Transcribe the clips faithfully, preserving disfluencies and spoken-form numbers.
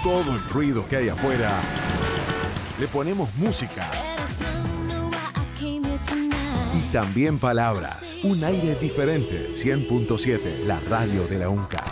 todo el ruido que hay afuera, le ponemos música y también palabras. Un aire diferente. cien punto siete, la radio de la UNCAD.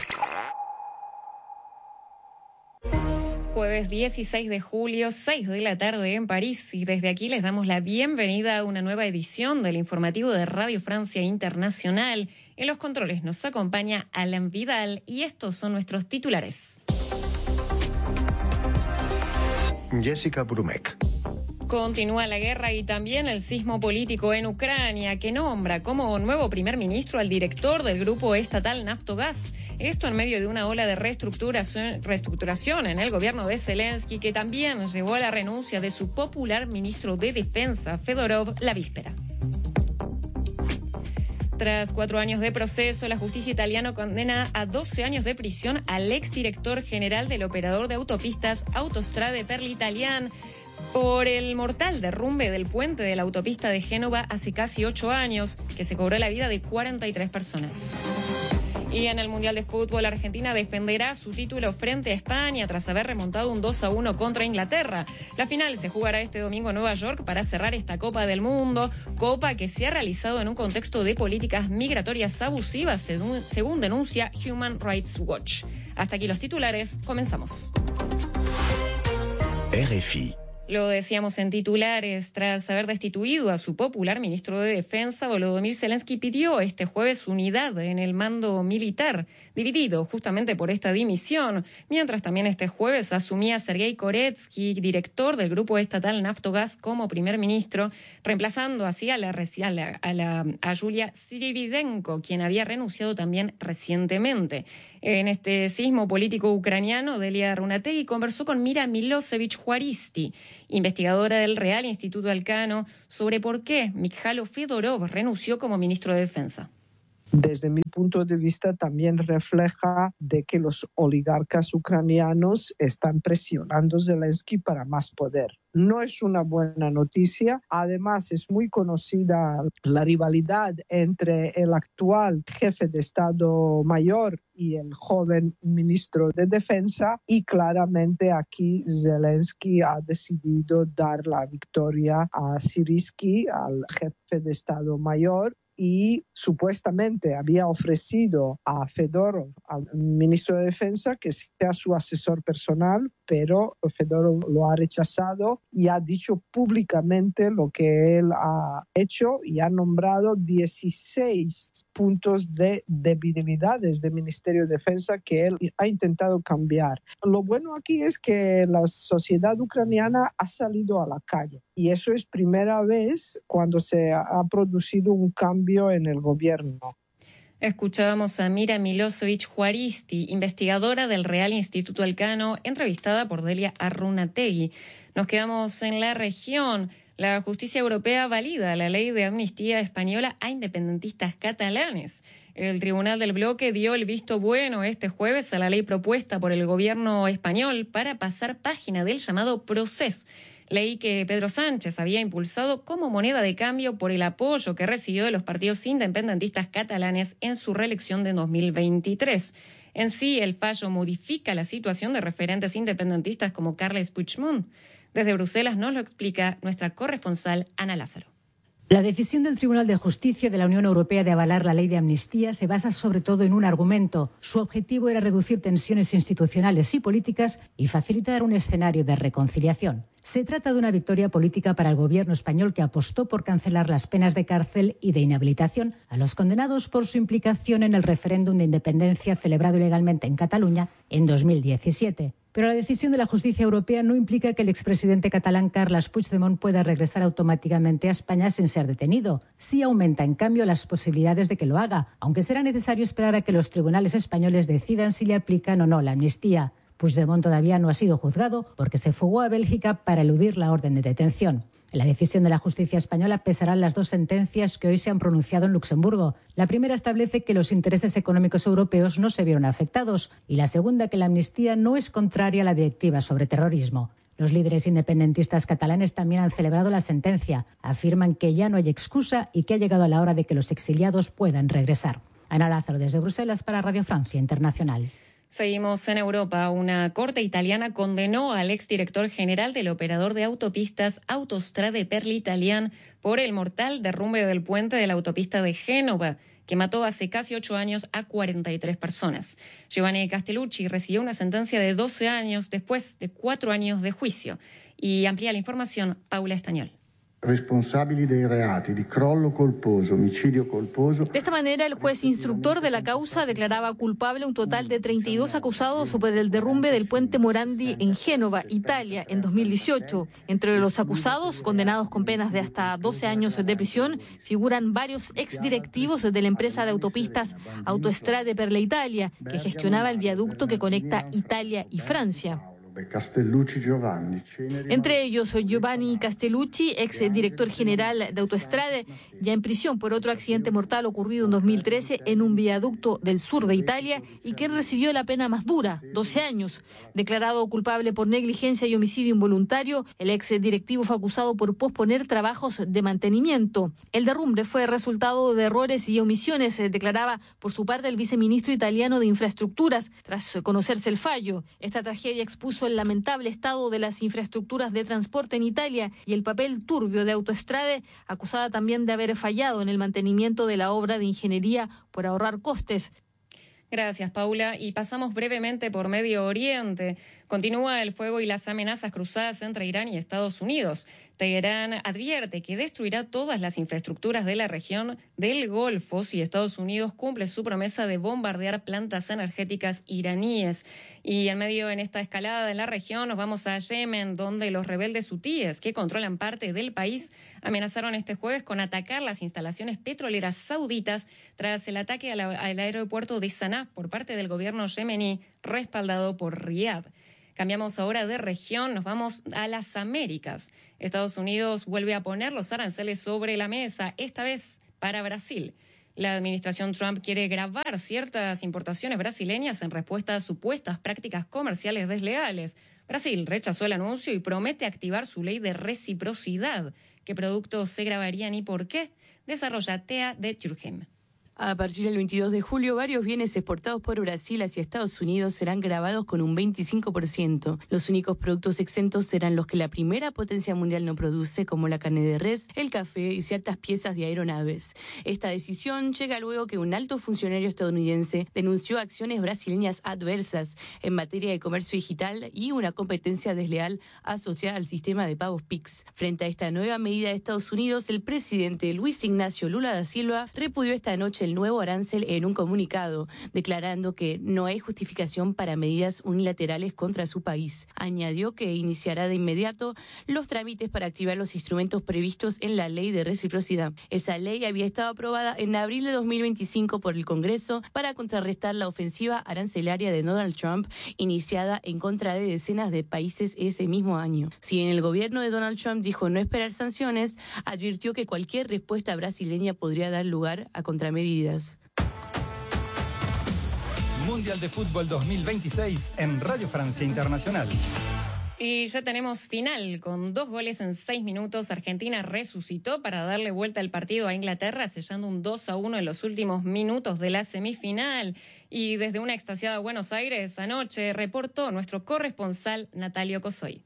Jueves dieciséis de julio, seis de la tarde en París, y desde aquí les damos la bienvenida a una nueva edición del informativo de Radio Francia Internacional. En los controles nos acompaña Alan Vidal y estos son nuestros titulares. Jessica Brumek. Continúa la guerra y también el sismo político en Ucrania, que nombra como nuevo primer ministro al director del grupo estatal Naftogaz. Esto en medio de una ola de reestructuración, reestructuración en el gobierno de Zelensky, que también llevó a la renuncia de su popular ministro de Defensa, Fedorov, la víspera. Tras cuatro años de proceso, la justicia italiana condena a doce años de prisión al exdirector general del operador de autopistas Autostrade per l'Italiane por el mortal derrumbe del puente de la autopista de Génova hace casi ocho años, que se cobró la vida de cuarenta y tres personas. Y en el Mundial de Fútbol, Argentina defenderá su título frente a España tras haber remontado un dos a uno contra Inglaterra. La final se jugará este domingo en Nueva York para cerrar esta Copa del Mundo, copa que se ha realizado en un contexto de políticas migratorias abusivas, según, según denuncia Human Rights Watch. Hasta aquí los titulares, comenzamos. R F I. Lo decíamos en titulares, tras haber destituido a su popular ministro de Defensa, Volodymyr Zelensky pidió este jueves unidad en el mando militar, dividido justamente por esta dimisión, mientras también este jueves asumía Sergei Koretsky, director del grupo estatal Naftogaz, como primer ministro, reemplazando así a la, a la, a la a Yulia Svidenko, quien había renunciado también recientemente. En este sismo político ucraniano, Delia Runategui conversó con Mira Milosevich-Juaristi, investigadora del Real Instituto Elcano, sobre por qué Mikhailo Fedorov renunció como ministro de Defensa. Desde mi punto de vista también refleja de que los oligarcas ucranianos están presionando a Zelensky para más poder. No es una buena noticia. Además, es muy conocida la rivalidad entre el actual jefe de Estado Mayor y el joven ministro de Defensa, y claramente aquí Zelensky ha decidido dar la victoria a Syrsky, al jefe de Estado Mayor, y supuestamente había ofrecido a Fedorov, al ministro de Defensa, que sea su asesor personal, pero Fedorov lo ha rechazado y ha dicho públicamente lo que él ha hecho y ha nombrado dieciséis puntos de debilidades del Ministerio de Defensa que él ha intentado cambiar. Lo bueno aquí es que la sociedad ucraniana ha salido a la calle, y eso es primera vez cuando se ha producido un cambio en el gobierno. Escuchábamos a Mira Milosevich-Juaristi, investigadora del Real Instituto Elcano, entrevistada por Delia Runategui. Nos quedamos en la región. La justicia europea valida la ley de amnistía española a independentistas catalanes. El Tribunal del Bloque dio el visto bueno este jueves a la ley propuesta por el gobierno español para pasar página del llamado Procés, ley que Pedro Sánchez había impulsado como moneda de cambio por el apoyo que recibió de los partidos independentistas catalanes en su reelección de dos mil veintitrés. En sí, el fallo modifica la situación de referentes independentistas como Carles Puigdemont. Desde Bruselas nos lo explica nuestra corresponsal Ana Lázaro. La decisión del Tribunal de Justicia de la Unión Europea de avalar la ley de amnistía se basa sobre todo en un argumento. Su objetivo era reducir tensiones institucionales y políticas y facilitar un escenario de reconciliación. Se trata de una victoria política para el gobierno español, que apostó por cancelar las penas de cárcel y de inhabilitación a los condenados por su implicación en el referéndum de independencia celebrado ilegalmente en Cataluña en dos mil diecisiete. Pero la decisión de la justicia europea no implica que el expresidente catalán Carles Puigdemont pueda regresar automáticamente a España sin ser detenido. Sí aumenta, en cambio, las posibilidades de que lo haga, aunque será necesario esperar a que los tribunales españoles decidan si le aplican o no la amnistía. Puigdemont todavía no ha sido juzgado porque se fugó a Bélgica para eludir la orden de detención. En la decisión de la justicia española pesarán las dos sentencias que hoy se han pronunciado en Luxemburgo. La primera establece que los intereses económicos europeos no se vieron afectados, y la segunda que la amnistía no es contraria a la directiva sobre terrorismo. Los líderes independentistas catalanes también han celebrado la sentencia. Afirman que ya no hay excusa y que ha llegado la hora de que los exiliados puedan regresar. Ana Lázaro, desde Bruselas, para Radio Francia Internacional. Seguimos en Europa. Una corte italiana condenó al exdirector general del operador de autopistas Autostrade per l'Italiane por el mortal derrumbe del puente de la autopista de Génova, que mató hace casi ocho años a cuarenta y tres personas. Giovanni Castellucci recibió una sentencia de doce años después de cuatro años de juicio. Y amplía la información Paula Estañol. Responsabili dei reati di crollo colposo, omicidio colposo. De esta manera, el juez instructor de la causa declaraba culpable un total de treinta y dos acusados por el derrumbe del puente Morandi en Génova, Italia, en dos mil dieciocho. Entre los acusados, condenados con penas de hasta doce años de prisión, figuran varios exdirectivos de la empresa de autopistas Autostrade per l'Italia, que gestionaba el viaducto que conecta Italia y Francia. Castellucci Giovanni. Entre ellos, Giovanni Castellucci, ex director general de Autostrade, ya en prisión por otro accidente mortal ocurrido en dos mil trece en un viaducto del sur de Italia y quien recibió la pena más dura, doce años. Declarado culpable por negligencia y homicidio involuntario, el ex directivo fue acusado por posponer trabajos de mantenimiento. El derrumbe fue resultado de errores y omisiones, declaraba por su parte el viceministro italiano de Infraestructuras, tras conocerse el fallo. Esta tragedia expuso el lamentable estado de las infraestructuras de transporte en Italia y el papel turbio de Autostrade, acusada también de haber fallado en el mantenimiento de la obra de ingeniería por ahorrar costes. Gracias, Paula. Y pasamos brevemente por Medio Oriente. Continúa el fuego y las amenazas cruzadas entre Irán y Estados Unidos. Teherán advierte que destruirá todas las infraestructuras de la región del Golfo si Estados Unidos cumple su promesa de bombardear plantas energéticas iraníes. Y en medio en esta escalada en la región nos vamos a Yemen, donde los rebeldes hutíes que controlan parte del país amenazaron este jueves con atacar las instalaciones petroleras sauditas tras el ataque al, al aeropuerto de Saná por parte del gobierno yemení respaldado por Riad. Cambiamos ahora de región, nos vamos a las Américas. Estados Unidos vuelve a poner los aranceles sobre la mesa, esta vez para Brasil. La administración Trump quiere gravar ciertas importaciones brasileñas en respuesta a supuestas prácticas comerciales desleales. Brasil rechazó el anuncio y promete activar su ley de reciprocidad. ¿Qué productos se grabarían y por qué? Desarrolla Tea de Turkheim. A partir del veintidós de julio, varios bienes exportados por Brasil hacia Estados Unidos serán gravados con un veinticinco por ciento. Los únicos productos exentos serán los que la primera potencia mundial no produce, como la carne de res, el café y ciertas piezas de aeronaves. Esta decisión llega luego que un alto funcionario estadounidense denunció acciones brasileñas adversas en materia de comercio digital y una competencia desleal asociada al sistema de pagos P I X. Frente a esta nueva medida de Estados Unidos, el presidente Luis Ignacio Lula da Silva repudió esta noche el nuevo arancel en un comunicado, declarando que no hay justificación para medidas unilaterales contra su país. Añadió que iniciará de inmediato los trámites para activar los instrumentos previstos en la ley de reciprocidad. Esa ley había estado aprobada en abril de dos mil veinticinco por el Congreso para contrarrestar la ofensiva arancelaria de Donald Trump, iniciada en contra de decenas de países ese mismo año. Si en el gobierno de Donald Trump dijo no esperar sanciones, advirtió que cualquier respuesta brasileña podría dar lugar a contramedidas. Mundial de Fútbol dos mil veintiséis en Radio Francia Internacional. Y ya tenemos final. Con dos goles en seis minutos, Argentina resucitó para darle vuelta al partido a Inglaterra, sellando un dos a uno en los últimos minutos de la semifinal. Y desde una extasiada Buenos Aires, anoche reportó nuestro corresponsal Natalio Cosoy.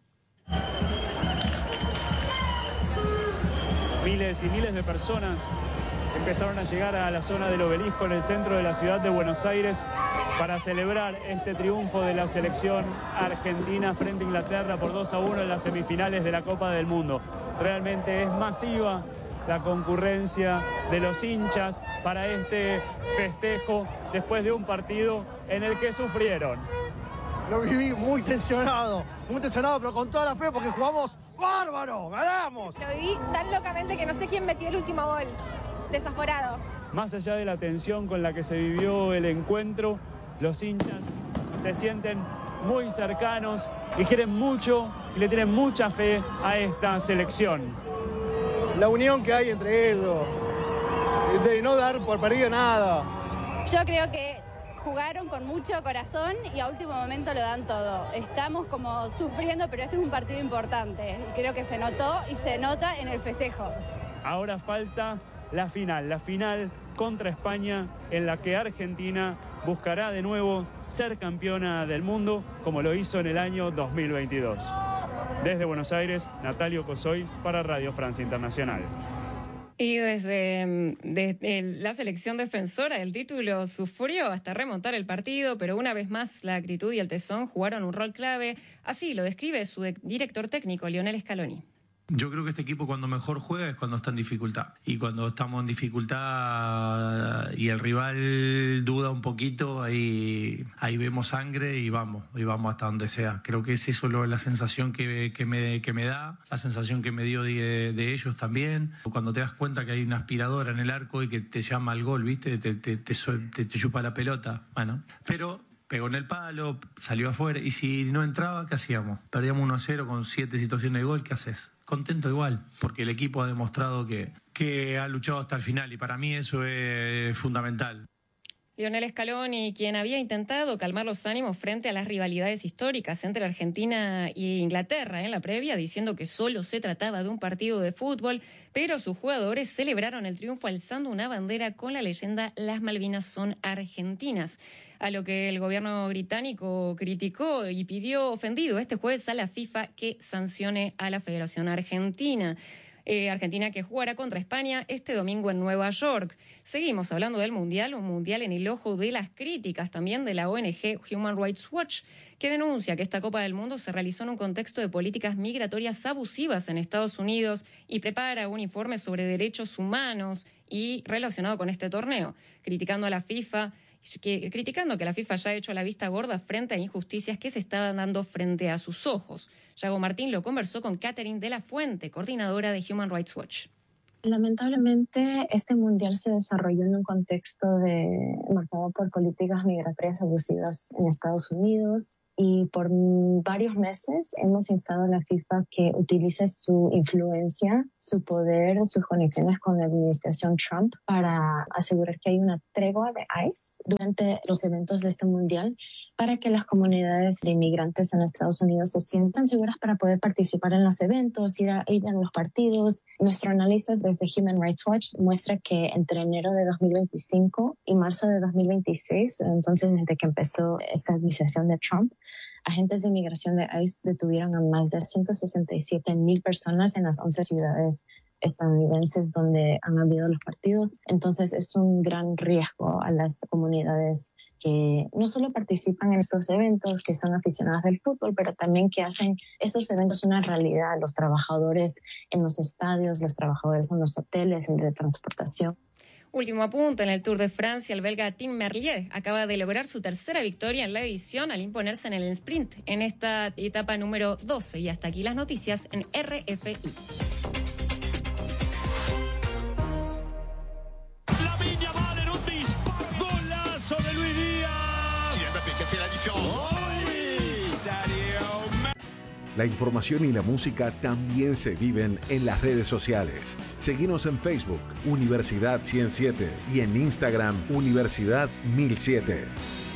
Miles y miles de personas empezaron a llegar a la zona del obelisco en el centro de la ciudad de Buenos Aires para celebrar este triunfo de la selección argentina frente a Inglaterra por dos a uno en las semifinales de la Copa del Mundo. Realmente es masiva la concurrencia de los hinchas para este festejo después de un partido en el que sufrieron. Lo viví muy tensionado, muy tensionado, pero con toda la fe porque jugamos bárbaro, ganamos. Lo viví tan locamente que no sé quién metió el último gol. Desaforado. Más allá de la tensión con la que se vivió el encuentro, los hinchas se sienten muy cercanos y quieren mucho y le tienen mucha fe a esta selección. La unión que hay entre ellos, de no dar por perdido nada. Yo creo que jugaron con mucho corazón y a último momento lo dan todo. Estamos como sufriendo, pero este es un partido importante. Creo que se notó y se nota en el festejo. Ahora falta la final, la final contra España, en la que Argentina buscará de nuevo ser campeona del mundo como lo hizo en el año dos mil veintidós. Desde Buenos Aires, Natalio Cosoy para Radio Francia Internacional. Y desde, desde la selección defensora del título sufrió hasta remontar el partido, pero una vez más la actitud y el tesón jugaron un rol clave. Así lo describe su director técnico, Lionel Scaloni. Yo creo que este equipo cuando mejor juega es cuando está en dificultad. Y cuando estamos en dificultad y el rival duda un poquito, ahí, ahí vemos sangre y vamos, y vamos hasta donde sea. Creo que es eso lo, la sensación que, que, me, que me da, la sensación que me dio de, de ellos también. Cuando te das cuenta que hay una aspiradora en el arco y que te llama al gol, ¿viste? Te, te, te, te, te chupa la pelota. Bueno, pero pegó en el palo, salió afuera. Y si no entraba, ¿qué hacíamos? Perdíamos uno a cero con siete situaciones de gol, ¿qué haces? Contento igual, porque el equipo ha demostrado que, que ha luchado hasta el final y para mí eso es fundamental. Lionel Scaloni, quien había intentado calmar los ánimos frente a las rivalidades históricas entre Argentina e Inglaterra en la previa, diciendo que solo se trataba de un partido de fútbol, pero sus jugadores celebraron el triunfo alzando una bandera con la leyenda "Las Malvinas son argentinas", a lo que el gobierno británico criticó y pidió ofendido este jueves a la FIFA que sancione a la Federación Argentina. Eh, Argentina que jugará contra España este domingo en Nueva York. Seguimos hablando del Mundial, un Mundial en el ojo de las críticas también de la O N G Human Rights Watch, que denuncia que esta Copa del Mundo se realizó en un contexto de políticas migratorias abusivas en Estados Unidos y prepara un informe sobre derechos humanos y relacionado con este torneo, criticando a la FIFA, que, criticando que la FIFA ya ha hecho la vista gorda frente a injusticias que se estaban dando frente a sus ojos. Yago Martín lo conversó con Catherine de la Fuente, coordinadora de Human Rights Watch. Lamentablemente, este mundial se desarrolló en un contexto de, marcado por políticas migratorias abusivas en Estados Unidos y por varios meses hemos instado a la FIFA que utilice su influencia, su poder, sus conexiones con la administración Trump para asegurar que hay una tregua de ICE durante los eventos de este mundial, para que las comunidades de inmigrantes en Estados Unidos se sientan seguras para poder participar en los eventos, ir a, ir a los partidos. Nuestro análisis desde Human Rights Watch muestra que entre enero de dos mil veinticinco y marzo de dos mil veintiséis, entonces desde que empezó esta administración de Trump, agentes de inmigración de ICE detuvieron a más de ciento sesenta y siete mil personas en las once ciudades estadounidenses donde han habido los partidos. Entonces es un gran riesgo a las comunidades que no solo participan en estos eventos, que son aficionadas del fútbol, pero también que hacen estos eventos una realidad. Los trabajadores en los estadios, los trabajadores en los hoteles, el de transportación. Último apunte, en el Tour de Francia, el belga Tim Merlier acaba de lograr su tercera victoria en la edición al imponerse en el sprint en esta etapa número doce. Y hasta aquí las noticias en R F I. La información y la música también se viven en las redes sociales. Seguinos en Facebook, Universidad ciento siete, y en Instagram, Universidad mil siete.